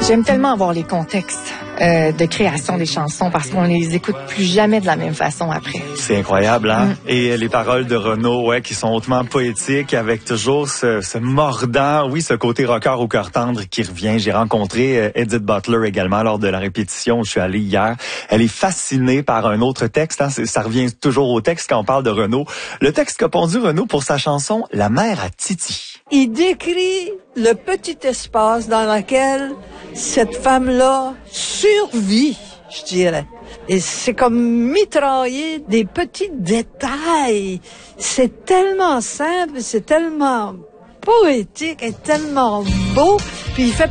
J'aime tellement avoir les contextes de création des chansons parce qu'on les écoute plus jamais de la même façon après. C'est incroyable, hein? Et les paroles de Renaud, qui sont hautement poétiques, avec toujours ce mordant, oui, ce côté rocker au cœur tendre qui revient. J'ai rencontré Edith Butler également lors de la répétition où je suis allé hier. Elle est fascinée par un autre texte, hein? Ça revient toujours au texte quand on parle de Renaud. Le texte qu'a pondu Renaud pour sa chanson « La mère à Titi ». Il décrit le petit espace dans lequel cette femme-là survit, je dirais. Et c'est comme mitrailler des petits détails. C'est tellement simple, c'est tellement poétique et tellement beau. Puis il fait